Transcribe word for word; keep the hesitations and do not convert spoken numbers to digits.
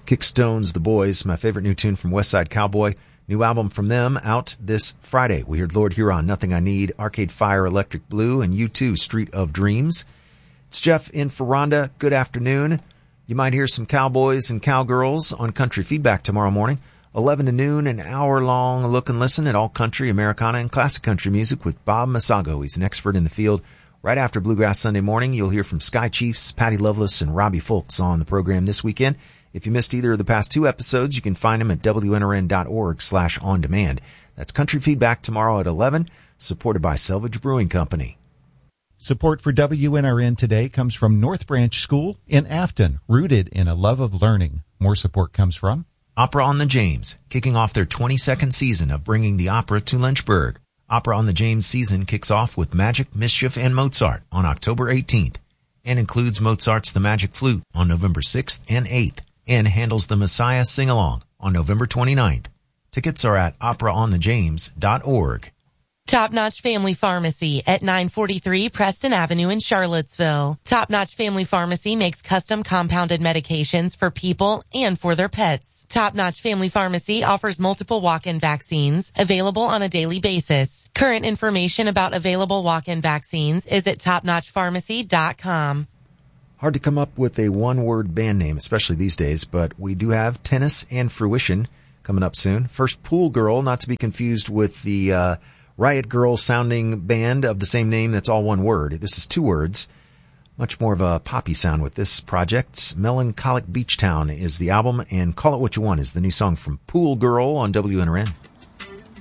Kickstones, The Boys, my favorite new tune from West Side Cowboy. New album from them out this Friday. We heard Lord Huron, Nothing I Need, Arcade Fire, Electric Blue, and U two, Street of Dreams. It's Jeff in for Rhonda. Good afternoon. You might hear some cowboys and cowgirls on Country Feedback tomorrow morning. eleven to noon, an hour-long look and listen at all country, Americana, and classic country music with Bob Masago. He's an expert in the field. Right after Bluegrass Sunday morning, you'll hear from Sky Chiefs, Patty Loveless, and Robbie Fulks on the program this weekend. If you missed either of the past two episodes, you can find them at W N R N dot org slash on demand. That's Country Feedback tomorrow at eleven, supported by Selvage Brewing Company. Support for W N R N today comes from North Branch School in Afton, rooted in a love of learning. More support comes from Opera on the James, kicking off their twenty-second season of bringing the opera to Lynchburg. Opera on the James season kicks off with Magic, Mischief, and Mozart on October eighteenth, and includes Mozart's The Magic Flute on November sixth and eighth, and handles the Messiah Sing-Along on November twenty-ninth. Tickets are at opera on the james dot org. Top Notch Family Pharmacy at nine forty-three Preston Avenue in Charlottesville. Top Notch Family Pharmacy makes custom compounded medications for people and for their pets. Top Notch Family Pharmacy offers multiple walk-in vaccines available on a daily basis. Current information about available walk-in vaccines is at top notch pharmacy dot com. Hard to come up with a one-word band name, especially these days, but we do have Tennis and Fruition coming up soon. First, Pool Girl, not to be confused with the uh Riot Girl sounding band of the same name that's all one word. This is two words. Much more of a poppy sound with this project. Melancholic Beach Town is the album, and Call It What You Want is the new song from Pool Girl on W N R N.